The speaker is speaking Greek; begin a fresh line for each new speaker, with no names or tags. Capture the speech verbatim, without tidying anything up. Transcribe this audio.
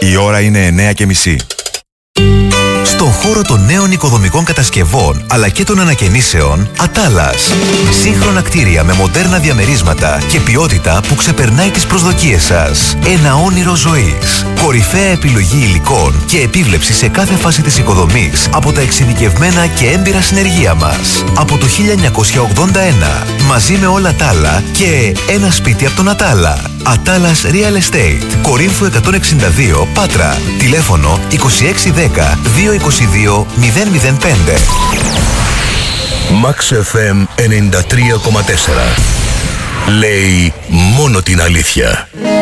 Η ώρα είναι εννιά και μισή.
Στον χώρο των νέων οικοδομικών κατασκευών αλλά και των ανακαινήσεων, Ατάλας. Σύγχρονα κτίρια με μοντέρνα διαμερίσματα και ποιότητα που ξεπερνάει τις προσδοκίες σας. Ένα όνειρο ζωής. Κορυφαία επιλογή υλικών και επίβλεψη σε κάθε φάση της οικοδομής από τα εξειδικευμένα και έμπειρα συνεργεία μας. Από το χίλια εννιακόσια ογδόντα ένα, μαζί με όλα τα άλλα και ένα σπίτι από τον Ατάλα. Ατάλας Real Estate. Κορίνθου εκατόν εξήντα δύο, Πάτρα. Τηλέφωνο είκοσι έξι δέκα διακόσια είκοσι δύο μηδέν μηδέν πέντε.
Max εφ εμ ενενήντα τρία κόμμα τέσσερα. Λέει μόνο την αλήθεια.